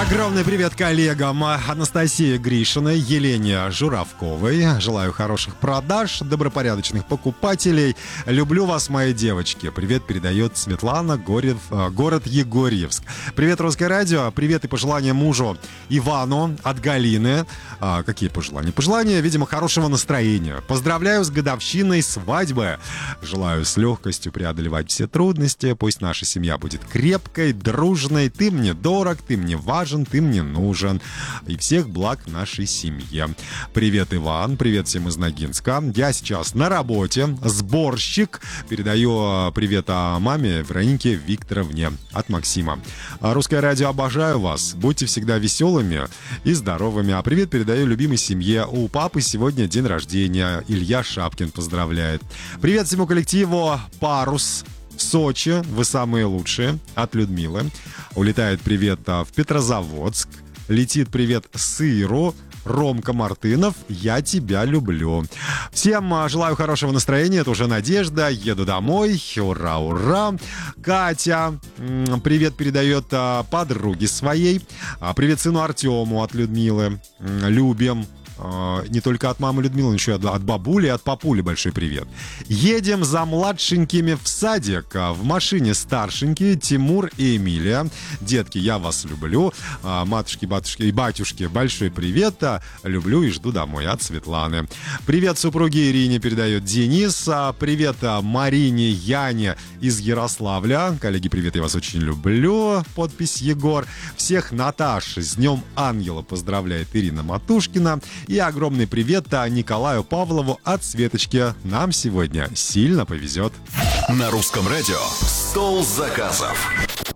Огромный привет коллегам Анастасии Гришиной, Елене Журавковой. Желаю хороших продаж, добропорядочных покупателей. Люблю вас, мои девочки. Привет передает Светлана, город Егорьевск. Привет, Русское радио. Привет и пожелания мужу Ивану от Галины. Какие пожелания? Пожелания, видимо, хорошего настроения. Поздравляю с годовщиной свадьбы. Желаю с легкостью преодолевать все трудности. Пусть наша семья будет крепкой, дружной. Ты мне дорог, ты мне важен, ты мне нужен. И всех благ нашей семье. Привет, Иван. Привет всем из Ногинска. Я сейчас на работе. Сборщик. Передаю привет маме Веронике Викторовне от Максима. Русское радио, обожаю вас. Будьте всегда веселыми и здоровыми. А привет передаю любимой семье. У папы сегодня день рождения. Илья Шапкин поздравляет. Привет всему коллективу «Парус». Сочи, вы самые лучшие, от Людмилы. Улетает привет в Петрозаводск. Летит привет Сыру. Ромка Мартынов, я тебя люблю. Всем желаю хорошего настроения. Это уже Надежда. Еду домой. Ура, ура. Катя, привет передает подруге своей. Привет сыну Артему от Людмилы. Любим. Не только от мамы Людмилы, но еще и от бабули и от папули большой привет. Едем за младшенькими в садик. В машине старшенькие Тимур и Эмилия. Детки, я вас люблю. Матушки, батюшки и батюшки, большой привет. Люблю и жду домой от Светланы. Привет супруге Ирине передает Денис. Привет Марине, Яне из Ярославля. Коллеги, привет, я вас очень люблю. Подпись Егор. Всех Наташ с Днем Ангела поздравляет Ирина Матушкина. И огромный привет Николаю Павлову от Светочки. Нам сегодня сильно повезет. На Русском радио «Стол заказов».